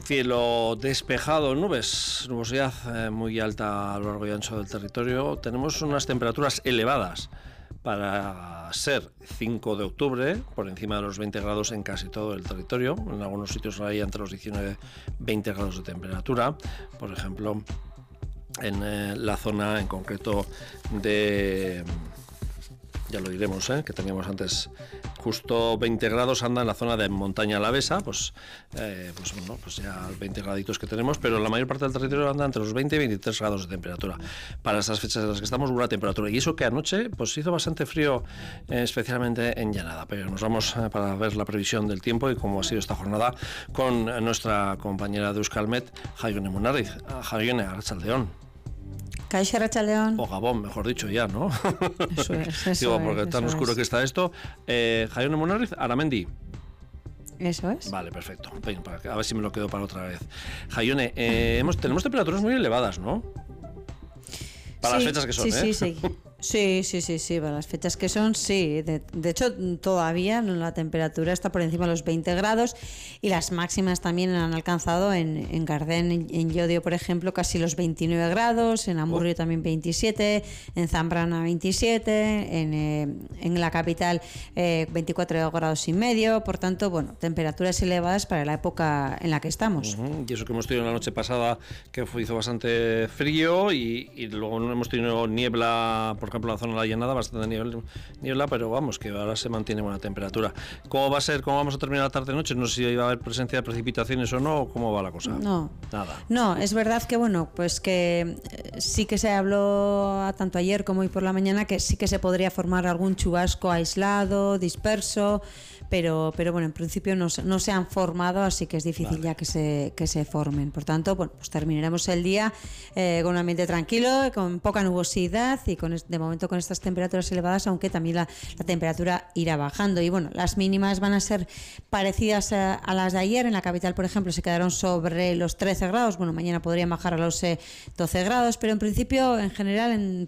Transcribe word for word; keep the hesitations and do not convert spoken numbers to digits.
Cielo despejado, nubes, nubosidad eh, muy alta a lo largo y ancho del territorio. Tenemos unas temperaturas elevadas para ser cinco de octubre, por encima de los veinte grados en casi todo el territorio. En algunos sitios hay entre los diecinueve y veinte grados de temperatura. Por ejemplo, en eh, la zona en concreto de... ya lo diremos, ¿eh? que teníamos antes justo veinte grados, anda en la zona de montaña alavesa, pues, eh, pues bueno, pues ya veinte graditos que tenemos, pero la mayor parte del territorio anda entre los veinte y veintitrés grados de temperatura. Para estas fechas en las que estamos, buena temperatura. Y eso que anoche pues hizo bastante frío, eh, especialmente en Llanada. Pero nos vamos eh, para ver la previsión del tiempo y cómo ha sido esta jornada con nuestra compañera de Euskalmet, Jaione Munarriz. Jaione, Arratsaldeon. Kaixo, Arratsaldeon. O Gabón, mejor dicho, ya, ¿no? Eso es, eso Digo, porque es, tan eso oscuro es. que está esto. Eh, Jaione Munarriz, Aramendi. Eso es. Vale, perfecto. Ven, para que- a ver si me lo quedo para otra vez. Jaione, eh, hemos, tenemos temperaturas muy elevadas, ¿no? Para Sí, las fechas que son, sí, ¿eh? Sí, sí, sí, sí, sí, sí, para las fechas que son, sí. De, de hecho, todavía la temperatura está por encima de los veinte grados y las máximas también han alcanzado en, en Gardén, en, en Llodio, por ejemplo, casi los veintinueve grados, en Amurrio Oh. también veintisiete, en Zambrana veintisiete, en, eh, en la capital eh, veinticuatro grados y medio, por tanto, bueno, temperaturas elevadas para la época en la que estamos. Ujú. Y eso que hemos tenido la noche pasada, que fue, hizo bastante frío, y, y luego no hemos tenido niebla, por ejemplo, en la zona de la Llanada, bastante niebla, niebla, pero vamos, que ahora se mantiene buena temperatura. ¿Cómo va a ser? ¿Cómo vamos a terminar la tarde-noche? No sé si va a haber presencia de precipitaciones o no, o cómo va la cosa. No. Nada. No, es verdad que bueno, pues que eh, sí que se habló tanto ayer como hoy por la mañana que sí que se podría formar algún chubasco aislado, disperso, pero pero bueno, en principio no, se- no se han formado, así que es difícil Vale. ya que se que se formen. Por tanto, bueno, pues terminaremos el día eh, con un ambiente tranquilo, con poca nubosidad y con es- de momento con estas temperaturas elevadas, aunque también la, la temperatura irá bajando. Y bueno, las mínimas van a ser parecidas a, a las de ayer. En la capital, por ejemplo, se quedaron sobre los trece grados. Bueno, mañana podrían bajar a los eh, doce grados, pero en principio, en general, en